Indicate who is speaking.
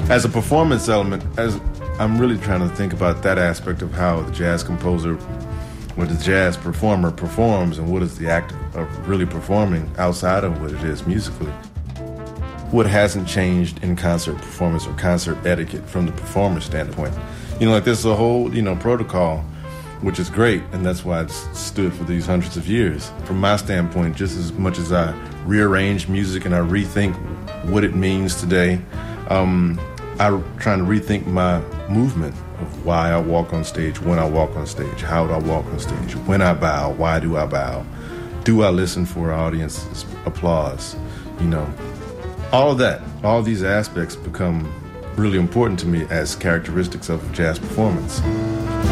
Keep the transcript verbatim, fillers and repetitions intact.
Speaker 1: As a performance element, as I'm really trying to think about that aspect of how the jazz composer or the jazz performer performs and what is the act of really performing outside of what it is musically. What hasn't changed in concert performance or concert etiquette from the performer standpoint? You know, like there's a whole, you know, protocol, which is great, and that's why it's stood for these hundreds of years. From my standpoint, just as much as I rearrange music and I rethink what it means today, um, I'm trying to rethink my movement of why I walk on stage, when I walk on stage, how do I walk on stage, when I bow, why do I bow, do I listen for audience's applause, you know. All of that, all these aspects become really important to me as characteristics of jazz performance.